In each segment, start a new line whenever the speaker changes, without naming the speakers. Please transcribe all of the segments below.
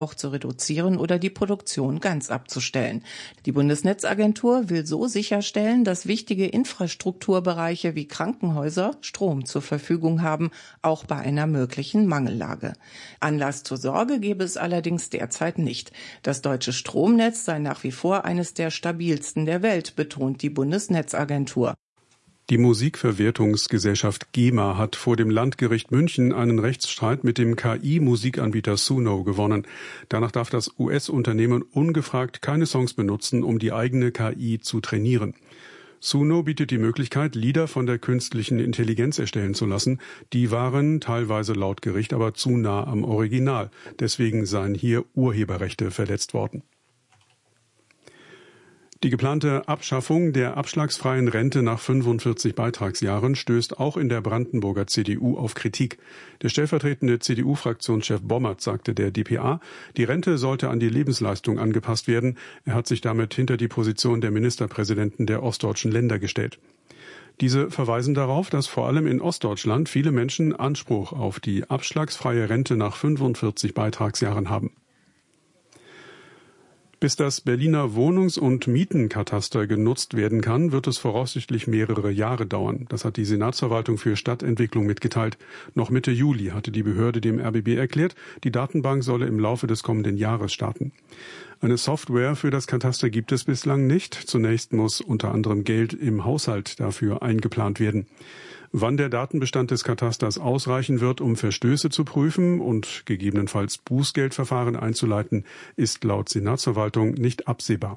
zu reduzieren oder die Produktion ganz abzustellen. Die Bundesnetzagentur will so sicherstellen, dass wichtige Infrastrukturbereiche wie Krankenhäuser Strom zur Verfügung haben, auch bei einer möglichen Mangellage. Anlass zur Sorge gebe es allerdings derzeit nicht. Das deutsche Stromnetz sei nach wie vor eines der stabilsten der Welt, betont die Bundesnetzagentur.
Die Musikverwertungsgesellschaft GEMA hat vor dem Landgericht München einen Rechtsstreit mit dem KI-Musikanbieter Suno gewonnen. Danach darf das US-Unternehmen ungefragt keine Songs benutzen, um die eigene KI zu trainieren. Suno bietet die Möglichkeit, Lieder von der künstlichen Intelligenz erstellen zu lassen. Die waren teilweise laut Gericht aber zu nah am Original. Deswegen seien hier Urheberrechte verletzt worden. Die geplante Abschaffung der abschlagsfreien Rente nach 45 Beitragsjahren stößt auch in der Brandenburger CDU auf Kritik. Der stellvertretende CDU-Fraktionschef Bommert sagte der dpa, die Rente sollte an die Lebensleistung angepasst werden. Er hat sich damit hinter die Position der Ministerpräsidenten der ostdeutschen Länder gestellt. Diese verweisen darauf, dass vor allem in Ostdeutschland viele Menschen Anspruch auf die abschlagsfreie Rente nach 45 Beitragsjahren haben. Bis das Berliner Wohnungs- und Mietenkataster genutzt werden kann, wird es voraussichtlich mehrere Jahre dauern. Das hat die Senatsverwaltung für Stadtentwicklung mitgeteilt. Noch Mitte Juli hatte die Behörde dem RBB erklärt, die Datenbank solle im Laufe des kommenden Jahres starten. Eine Software für das Kataster gibt es bislang nicht. Zunächst muss unter anderem Geld im Haushalt dafür eingeplant werden. Wann der Datenbestand des Katasters ausreichen wird, um Verstöße zu prüfen und gegebenenfalls Bußgeldverfahren einzuleiten, ist laut Senatsverwaltung nicht absehbar.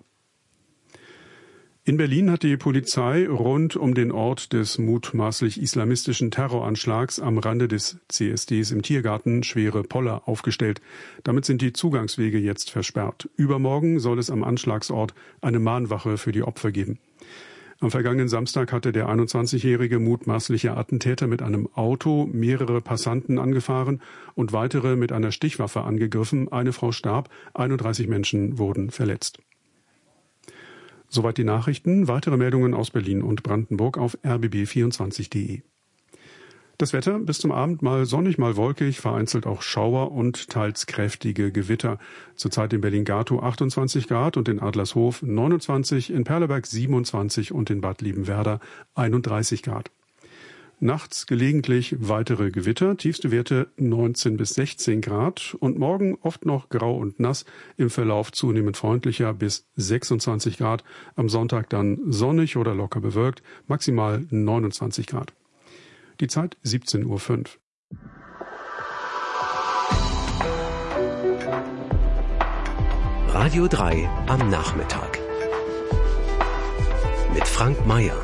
In Berlin hat die Polizei rund um den Ort des mutmaßlich islamistischen Terroranschlags am Rande des CSDs im Tiergarten schwere Poller aufgestellt. Damit sind die Zugangswege jetzt versperrt. Übermorgen soll es am Anschlagsort eine Mahnwache für die Opfer geben. Am vergangenen Samstag hatte der 21-jährige mutmaßliche Attentäter mit einem Auto mehrere Passanten angefahren und weitere mit einer Stichwaffe angegriffen. Eine Frau starb, 31 Menschen wurden verletzt. Soweit die Nachrichten. Weitere Meldungen aus Berlin und Brandenburg auf rbb24.de. Das Wetter bis zum Abend mal sonnig, mal wolkig, vereinzelt auch Schauer und teils kräftige Gewitter. Zurzeit in Berlin-Gatow 28 Grad und in Adlershof 29, in Perleberg 27 und in Bad Liebenwerda 31 Grad. Nachts gelegentlich weitere Gewitter, tiefste Werte 19 bis 16 Grad und morgen oft noch grau und nass, im Verlauf zunehmend freundlicher bis 26 Grad. Am Sonntag dann sonnig oder locker bewölkt, maximal 29 Grad. Die Zeit 17:05 Uhr.
Radio 3 am Nachmittag. Mit Frank Mayer.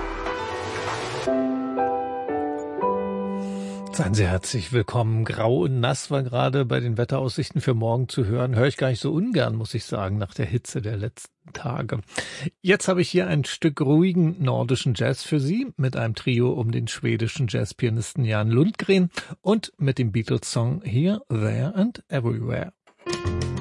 Seien Sie herzlich willkommen. Grau und nass war gerade bei den Wetteraussichten für morgen zu hören. Höre ich gar nicht so ungern, muss ich sagen, nach der Hitze der letzten Tage. Jetzt habe ich hier ein Stück ruhigen nordischen Jazz für Sie mit einem Trio um den schwedischen Jazzpianisten Jan Lundgren und mit dem Beatles-Song Here, There and Everywhere.